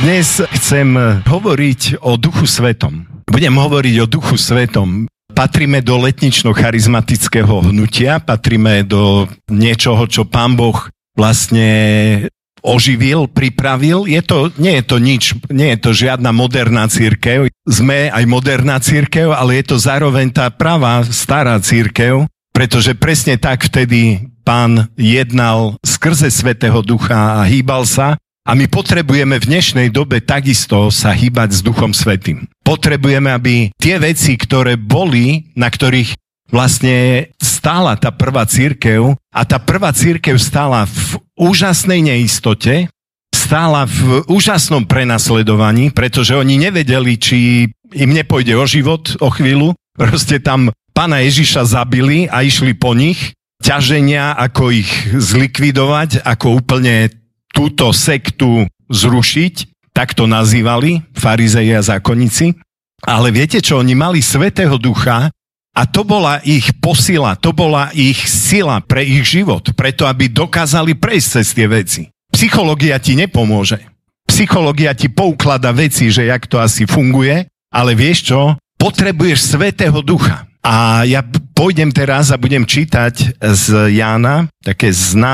Dnes chcem hovoriť o Duchu Svetom. Budem hovoriť o Duchu Svetom. Patríme do letnično-charizmatického hnutia, patríme do niečoho, čo Pán Boh vlastne oživil, pripravil. Nie je to nič, nie je to žiadna moderná cirkev. Sme aj moderná cirkev, ale je to zároveň tá pravá, stará cirkev, pretože presne tak vtedy Pán jednal skrze Svätého Ducha a hýbal sa. A my potrebujeme v dnešnej dobe takisto sa hýbať s Duchom Svätým. Potrebujeme, aby tie veci, ktoré boli, na ktorých vlastne stála tá prvá cirkev, a tá prvá cirkev stála v úžasnej neistote, stála v úžasnom prenasledovaní, pretože oni nevedeli, či im nepôjde o život o chvíľu. Proste tam Pána Ježiša zabili a išli po nich. Ťaženia, ako ich zlikvidovať, ako úplne túto sektu zrušiť, tak to nazývali farizei a zákonníci. Ale viete čo, oni mali Svätého Ducha a to bola ich posila, to bola ich sila pre ich život, preto aby dokázali prejsť cez tie veci. Psychológia ti nepomôže. Psychológia ti poukladá veci, že jak to asi funguje, ale vieš čo? Potrebuješ Svätého Ducha. A ja pôjdem teraz a budem čítať z Jána, také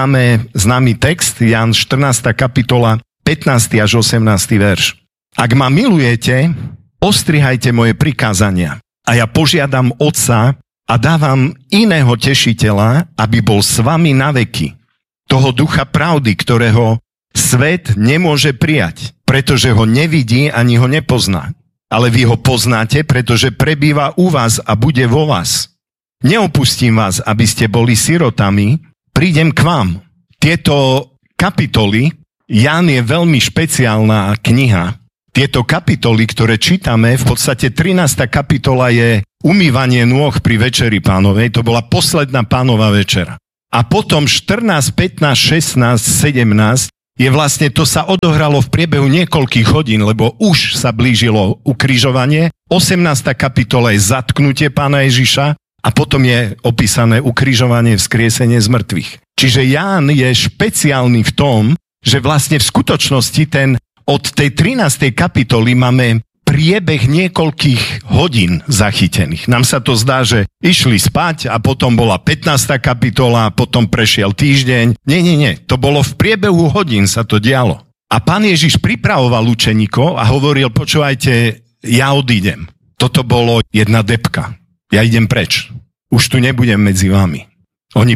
známy text, Ján 14. kapitola, 15. až 18. verš. Ak ma milujete, ostrihajte moje prikázania. A ja požiadam Otca a dávam iného tešiteľa, aby bol s vami na veky. Toho Ducha pravdy, ktorého svet nemôže prijať, pretože ho nevidí ani ho nepozná. Ale vy ho poznáte, pretože prebýva u vás a bude vo vás. Neopustím vás, aby ste boli sirotami, prídem k vám. Tieto kapitoly, Ján je veľmi špeciálna kniha. Tieto kapitoly, ktoré čítame, v podstate 13. kapitola je umývanie nôh pri Večeri Pánovej, to bola posledná Pánova večera. A potom 14, 15, 16, 17 je vlastne, to sa odohralo v priebehu niekoľkých hodín, lebo už sa blížilo ukrižovanie. 18. kapitola je zatknutie Pána Ježiša a potom je opísané ukrižovanie, vzkriesenie z mŕtvych. Čiže Ján je špeciálny v tom, že vlastne v skutočnosti od tej 13. kapitoly máme priebeh niekoľkých hodín zachytených. Nám sa to zdá, že išli spať a potom bola 15. kapitola a potom prešiel týždeň. Nie. To bolo v priebehu hodín sa to dialo. A Pán Ježiš pripravoval učeníkov a hovoril, počúvajte, ja odídem. Toto bolo jedna debka. Ja idem preč. Už tu nebudem medzi vami. Oni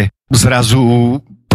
zrazu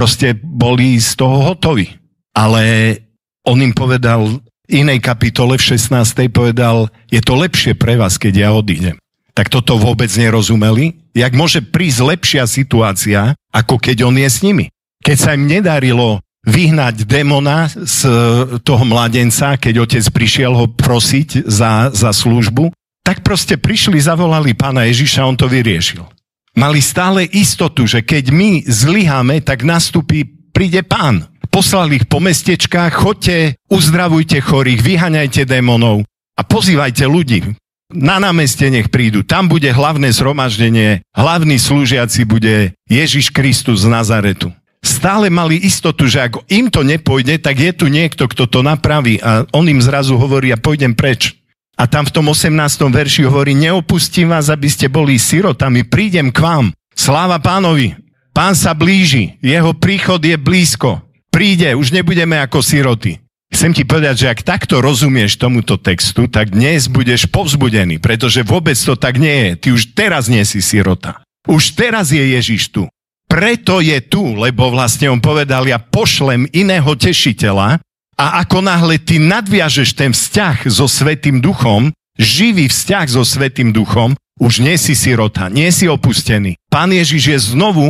boli z toho hotoví. Ale on im povedal, inej kapitole v 16. povedal, je to lepšie pre vás, keď ja odídem. Tak toto vôbec nerozumeli. Jak môže prísť lepšia situácia, ako keď on je s nimi. Keď sa im nedarilo vyhnať démona z toho mladenca, keď otec prišiel ho prosiť za službu, tak proste prišli, zavolali Pána Ježiša, on to vyriešil. Mali stále istotu, že keď my zlyháme, tak príde Pán. Poslali ich po mestečkách, choďte, uzdravujte chorých, vyhaňajte démonov a pozývajte ľudí. Na námestie nech prídu, tam bude hlavné zhromaždenie, hlavný slúžiaci bude Ježiš Kristus z Nazaretu. Stále mali istotu, že ak im to nepôjde, tak je tu niekto, kto to napraví a on im zrazu hovorí, ja pôjdem preč. A tam v tom 18. verši hovorí, neopustím vás, aby ste boli sirotami, prídem k vám. Sláva Pánovi, Pán sa blíži, jeho príchod je blízko. Príde, už nebudeme ako siroty. Chcem ti povedať, že ak takto rozumieš tomuto textu, tak dnes budeš povzbudený, pretože vôbec to tak nie je. Ty už teraz nie si sirota. Už teraz je Ježiš tu. Preto je tu, lebo vlastne on povedal, ja pošlem iného tešiteľa a ako náhle ty nadviažeš ten vzťah so Svätým Duchom, živý vzťah so Svätým Duchom, už nie si sirota, nie si opustený. Pán Ježiš je znovu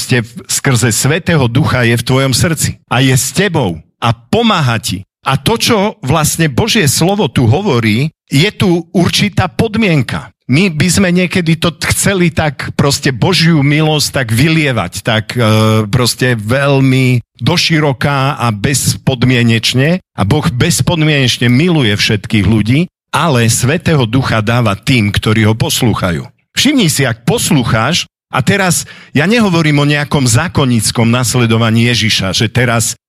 skrze Svätého Ducha je v tvojom srdci a je s tebou a pomáha ti. A to, čo vlastne Božie slovo tu hovorí, je tu určitá podmienka. My by sme niekedy to chceli tak Božiu milosť tak vylievať, tak veľmi doširoká a bezpodmienečne. A Boh bezpodmienečne miluje všetkých ľudí, ale Svätého Ducha dáva tým, ktorí ho poslúchajú. Všimni si, ak poslúcháš, a teraz ja nehovorím o nejakom zákonníckom nasledovaní Ježiša, že teraz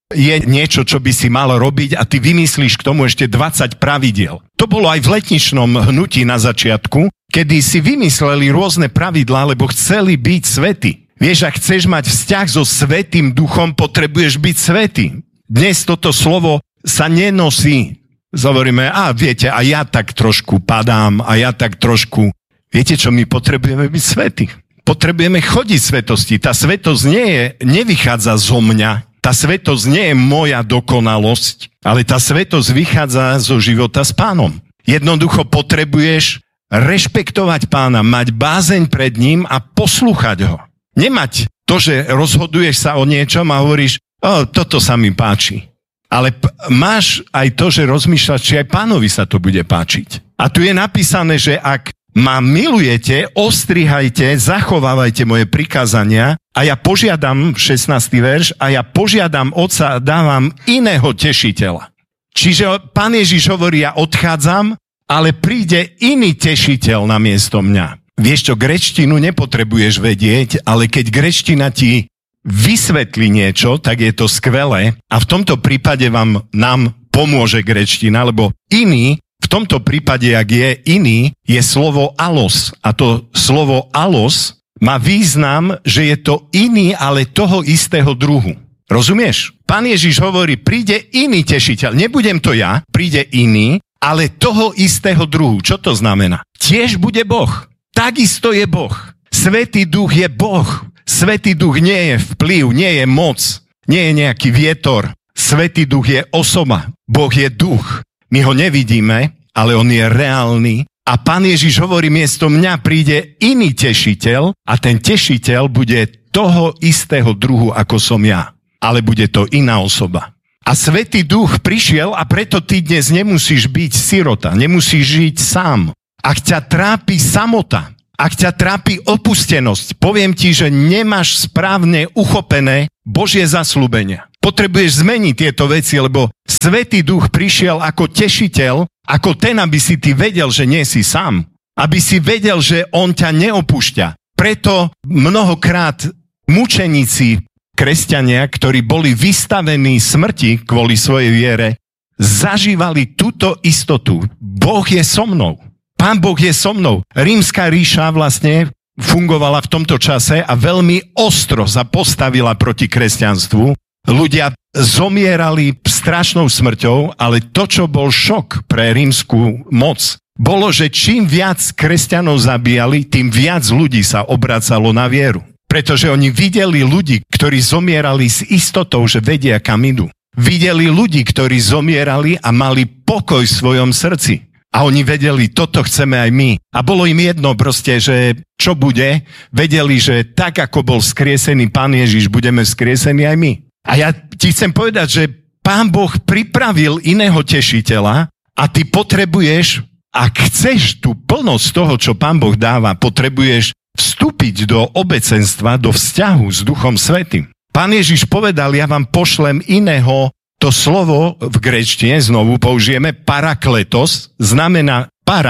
je niečo, čo by si mal robiť a ty vymyslíš k tomu ešte 20 pravidiel. To bolo aj v letničnom hnutí na začiatku, kedy si vymysleli rôzne pravidlá, lebo chceli byť svätí. Vieš, ak chceš mať vzťah so Svätým Duchom, potrebuješ byť svätý. Dnes toto slovo sa nenosí. Hovoríme, viete, a ja tak trošku padám, a ja tak trošku... Viete čo, my potrebujeme byť svätí. Potrebujeme chodiť svetosti. Tá svetosť nevychádza zo mňa. Tá svetosť nie je moja dokonalosť, ale tá svetosť vychádza zo života s Pánom. Jednoducho potrebuješ rešpektovať Pána, mať bázeň pred ním a poslúchať ho. Nemať to, že rozhoduješ sa o niečom a hovoríš, toto sa mi páči. Ale máš aj to, že rozmýšľaš, či aj Pánovi sa to bude páčiť. A tu je napísané, že ak ma milujete, ostrihajte, zachovávajte moje prikázania a ja požiadam, 16. verš, a ja požiadam Otca a dávam iného tešiteľa. Čiže Pán Ježiš hovorí, ja odchádzam, ale príde iný tešiteľ namiesto mňa. Vieš čo, gréčtinu nepotrebuješ vedieť, ale keď gréčtina ti vysvetlí niečo, tak je to skvelé a v tomto prípade nám pomôže gréčtina, lebo iný, v tomto prípade, ak je iný, je slovo alos. A to slovo alos má význam, že je to iný, ale toho istého druhu. Rozumieš? Pán Ježiš hovorí, príde iný tešiteľ. Nebudem to ja, príde iný, ale toho istého druhu. Čo to znamená? Tiež bude Boh. Takisto je Boh. Svätý Duch je Boh. Svätý Duch nie je vplyv, nie je moc, nie je nejaký vietor. Svätý Duch je osoba. Boh je duch. My ho nevidíme, ale on je reálny. A Pán Ježiš hovorí, miesto mňa príde iný tešiteľ a ten tešiteľ bude toho istého druhu, ako som ja. Ale bude to iná osoba. A Svätý Duch prišiel a preto ty dnes nemusíš byť sirota, nemusíš žiť sám. Ak ťa trápi samota, ak ťa trápi opustenosť, poviem ti, že nemáš správne uchopené Božie zasľúbenia. Potrebuješ zmeniť tieto veci, lebo Svätý Duch prišiel ako tešiteľ, ako ten, aby si ty vedel, že nie si sám. Aby si vedel, že on ťa neopúšťa. Preto mnohokrát mučeníci, kresťania, ktorí boli vystavení smrti kvôli svojej viere, zažívali túto istotu. Boh je so mnou. Pán Boh je so mnou. Rímska ríša vlastne fungovala v tomto čase a veľmi ostro sa postavila proti kresťanstvu. Ľudia zomierali strašnou smrťou, ale to, čo bol šok pre rímsku moc, bolo, že čím viac kresťanov zabíjali, tým viac ľudí sa obracalo na vieru. Pretože oni videli ľudí, ktorí zomierali s istotou, že vedia, kam idú. Videli ľudí, ktorí zomierali a mali pokoj v svojom srdci. A oni vedeli, toto chceme aj my. A bolo im jedno proste, že čo bude. Vedeli, že tak, ako bol skriesený Pán Ježiš, budeme skriesení aj my. A ja ti chcem povedať, že Pán Boh pripravil iného tešiteľa a ty potrebuješ, ak chceš tú plnosť toho, čo Pán Boh dáva, potrebuješ vstúpiť do obecenstva, do vzťahu s Duchom Svätým. Pán Ježiš povedal, ja vám pošlem iného. To slovo v gréčtine znovu použijeme parakletos, znamená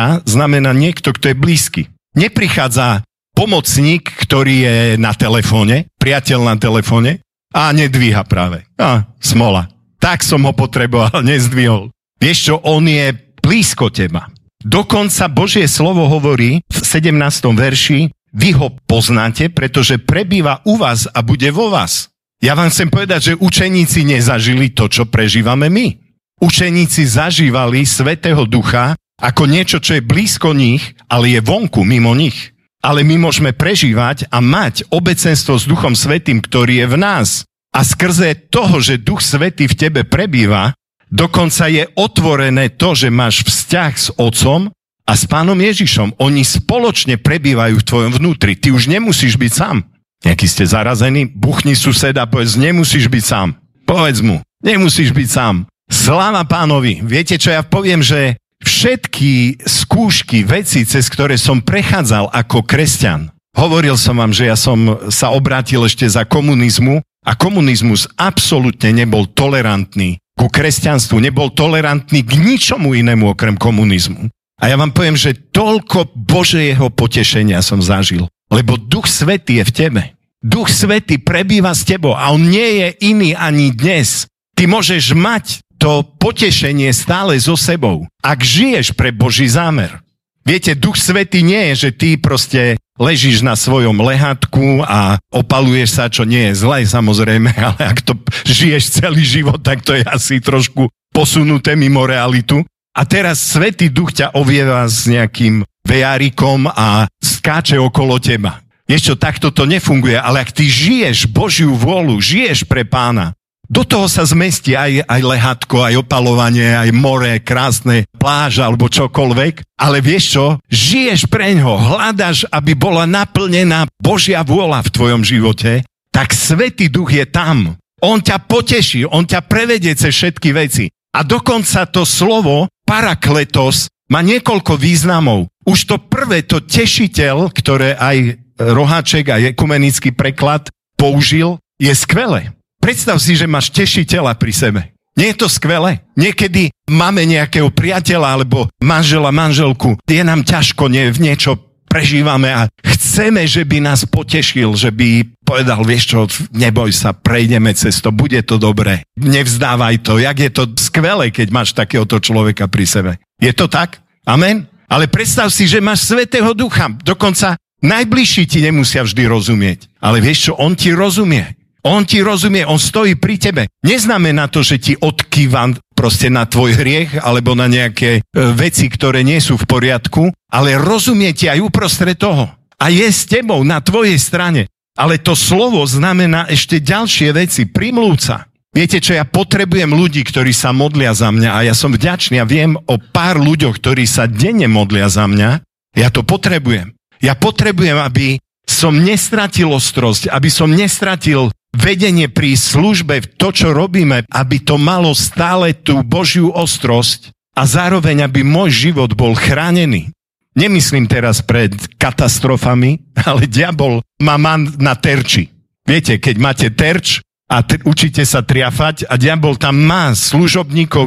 niekto, kto je blízky. Neprichádza pomocník, ktorý je na telefóne, priateľ na telefóne a nedvíha práve. Smola. Tak som ho potreboval, nezdvihol. Vieš čo, on je blízko teba. Dokonca Božie slovo hovorí v 17. verši, vy ho poznáte, pretože prebýva u vás a bude vo vás. Ja vám chcem povedať, že učeníci nezažili to, čo prežívame my. Učeníci zažívali Svätého Ducha ako niečo, čo je blízko nich, ale je vonku, mimo nich. Ale my môžeme prežívať a mať obecenstvo s Duchom Svätým, ktorý je v nás. A skrze toho, že Duch Svätý v tebe prebýva, dokonca je otvorené to, že máš vzťah s Otcom a s Pánom Ježišom. Oni spoločne prebývajú v tvojom vnútri. Ty už nemusíš byť sám. Nejaký ste zarazení, buchni suseda a povedz, nemusíš byť sám. Povedz mu, nemusíš byť sám. Sláva Pánovi. Viete čo, ja poviem, že všetky skúšky, veci, cez ktoré som prechádzal ako kresťan, hovoril som vám, že ja som sa obrátil ešte za komunizmu a komunizmus absolútne nebol tolerantný ku kresťanstvu, nebol tolerantný k ničomu inému okrem komunizmu. A ja vám poviem, že toľko Božieho potešenia som zažil. Lebo Duch Svätý je v tebe. Duch Svätý prebýva s tebou a on nie je iný ani dnes. Ty môžeš mať to potešenie stále so sebou, ak žiješ pre Boží zámer. Viete, Duch Svätý nie je, že ty proste ležíš na svojom lehátku a opaluješ sa, čo nie je zlé, samozrejme, ale ak to žiješ celý život, tak to je asi trošku posunuté mimo realitu. A teraz Svätý Duch ťa ovieva s nejakým vejárikom a skáče okolo teba. Vieš čo, takto to nefunguje, ale ak ty žiješ Božiu vôľu, žiješ pre Pána, do toho sa zmestí aj lehátko, aj opalovanie, aj more, krásne pláž alebo čokoľvek. Ale vieš čo? Žiješ preňho, hľadaš, aby bola naplnená Božia vôľa v tvojom živote, tak Svätý Duch je tam. On ťa poteší, on ťa prevedie cez všetky veci. A dokonca to slovo parakletos má niekoľko významov. Už to prvé, to tešiteľ, ktoré aj Roháček, aj ekumenický preklad použil, je skvelé. Predstav si, že máš tešiteľa pri sebe. Nie je to skvelé? Niekedy máme nejakého priateľa alebo manžela, manželku. Je nám ťažko, v niečo prežívame a chceme, že by nás potešil, že by povedal, vieš čo, neboj sa, prejdeme cez to, bude to dobré. Nevzdávaj to. Jak je to skvelé, keď máš takéhoto človeka pri sebe. Je to tak? Amen? Ale predstav si, že máš Svätého Ducha. Dokonca najbližší ti nemusia vždy rozumieť. Ale vieš čo, on ti rozumie. On ti rozumie, on stojí pri tebe. Neznamená to, že ti odkýva proste na tvoj hriech alebo na nejaké veci, ktoré nie sú v poriadku, ale rozumie ti aj uprostred toho. A je s tebou na tvojej strane. Ale to slovo znamená ešte ďalšie veci. Primlúca. Viete čo, ja potrebujem ľudí, ktorí sa modlia za mňa a ja som vďačný a viem o pár ľuďoch, ktorí sa denne modlia za mňa. Ja to potrebujem. Ja potrebujem, aby som nestratil ostrosť, aby som nestratil vedenie pri službe, to, čo robíme, aby to malo stále tú Božiu ostrosť a zároveň, aby môj život bol chránený. Nemyslím teraz pred katastrofami, ale diabol má na terči. Viete, keď máte terč a učíte sa triafať a diabol tam má služobníkov,